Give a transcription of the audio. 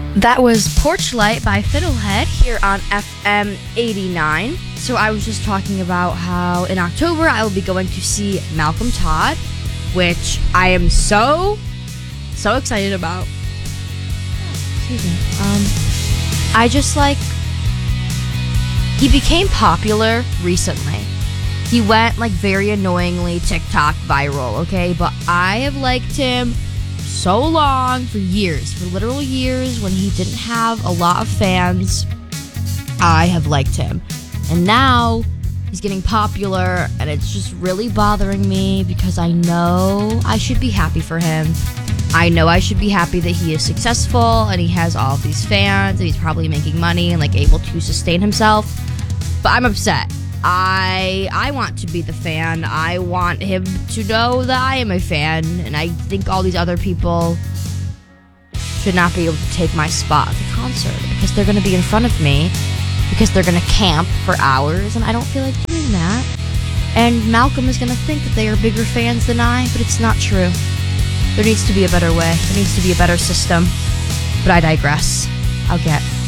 That was Porch Light by Fiddlehead here on FM 89. So I was just talking about how in October I will be going to see Malcolm Todd, which I am so excited about. Excuse me. I just he became popular recently. He went very annoyingly TikTok viral, okay? But I have liked him so long, for literal years, when he didn't have a lot of fans. I have liked him. And now he's getting popular, and it's just really bothering me because I know I should be happy for him. I know I should be happy that he is successful and he has all of these fans and he's probably making money and able to sustain himself. But I'm upset. I want to be the fan. I want him to know that I am a fan, and I think all these other people should not be able to take my spot at the concert because they're going to be in front of me, because they're going to camp for hours, and I don't feel like doing that. And Malcolm is going to think that they are bigger fans than I, but it's not true. There needs to be a better way. There needs to be a better system. But I digress. I'll get